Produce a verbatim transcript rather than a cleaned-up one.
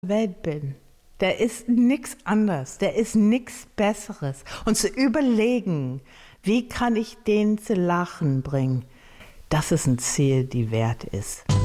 Welt bin. Der ist nichts anderes, der ist nichts Besseres. Und zu überlegen, wie kann ich den zu lachen bringen, das ist ein Ziel, die wert ist.